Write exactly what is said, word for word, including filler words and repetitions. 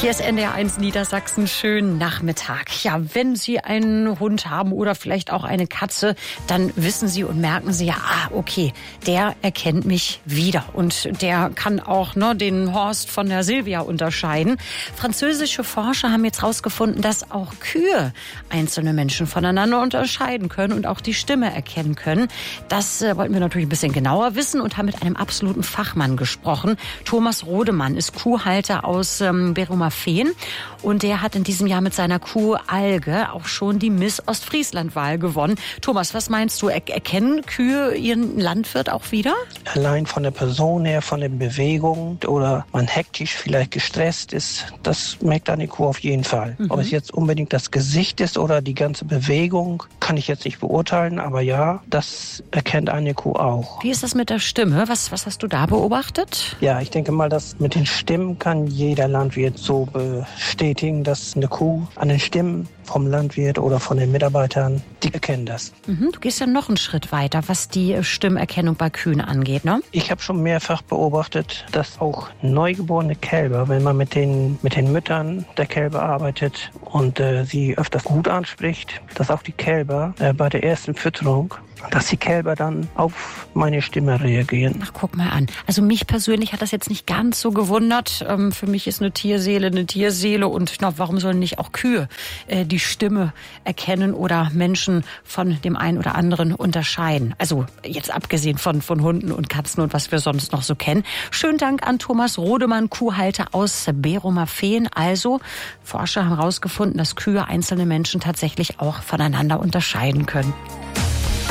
Hier ist N D R eins Niedersachsen. Schönen Nachmittag. Ja, wenn Sie einen Hund haben oder vielleicht auch eine Katze, dann wissen Sie und merken Sie ja, ah, okay, der erkennt mich wieder. Und der kann auch ne, den Horst von der Silvia unterscheiden. Französische Forscher haben jetzt herausgefunden, dass auch Kühe einzelne Menschen voneinander unterscheiden können und auch die Stimme erkennen können. Das äh, wollten wir natürlich ein bisschen genauer wissen und haben mit einem absoluten Fachmann gesprochen. Thomas Rodemann ist Kuhhalter aus ähm, Beruma Feen und der hat in diesem Jahr mit seiner Kuh Alge auch schon die Miss Ostfriesland-Wahl gewonnen. Thomas, was meinst du, er erkennen Kühe ihren Landwirt auch wieder? Allein von der Person her, von der Bewegung oder man hektisch vielleicht gestresst ist, das merkt eine Kuh auf jeden Fall. Mhm. Ob es jetzt unbedingt das Gesicht ist oder die ganze Bewegung, kann ich jetzt nicht beurteilen, aber ja, das erkennt eine Kuh auch. Wie ist das mit der Stimme? Was, was hast du da beobachtet? Ja, ich denke mal, dass mit den Stimmen kann jeder Landwirt so bestätigen, dass eine Kuh an den Stimmen vom Landwirt oder von den Mitarbeitern, die erkennen das. Mhm, du gehst ja noch einen Schritt weiter, was die Stimmerkennung bei Kühen angeht, ne? Ich habe schon mehrfach beobachtet, dass auch neugeborene Kälber, wenn man mit den, mit den Müttern der Kälber arbeitet und äh, sie öfters gut anspricht, dass auch die Kälber äh, bei der ersten Fütterung, dass die Kälber dann auf meine Stimme reagieren. Ach, guck mal an. Also mich persönlich hat das jetzt nicht ganz so gewundert. Ähm, für mich ist eine Tierseele eine Tierseele und na, warum sollen nicht auch Kühe äh, die Stimme erkennen oder Menschen von dem einen oder anderen unterscheiden? Also jetzt abgesehen von, von Hunden und Katzen und was wir sonst noch so kennen. Schönen Dank an Thomas Rodemann, Kuhhalter aus Beruma Feen. Also, Forscher haben herausgefunden, dass Kühe einzelne Menschen tatsächlich auch voneinander unterscheiden können.